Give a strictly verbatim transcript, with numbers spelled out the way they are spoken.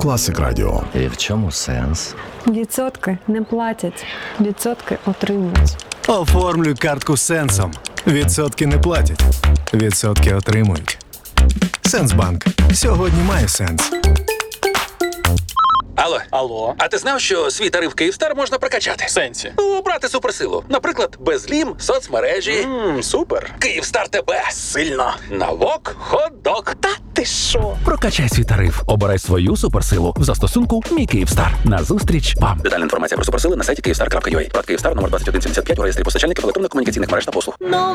Classic Radio. І в чому сенс? Відсотки не платять, відсотки отримують. Оформлюй картку з Сенсом. Відсотки не платять, відсотки отримують. Сенсбанк. Сьогодні має сенс. Алло. Алло. А ти знав, що свій тариф Київстар можна прокачати? Сенсі. Обрати суперсилу. Наприклад, безлім, соцмережі. Ммм, супер. Київстар тебе. Сильно. Навок, хот-дог. Та ти що? Прокачай свій тариф. Обирай свою суперсилу в застосунку «Мій Київстар». Назустріч вам. Детальна інформація про суперсили на сайті київстар крапка ю а. Прат Київстар, номер двадцять один сімдесят п'ять у реєстрі постачальників електронних комунікаційних мереж та послуг.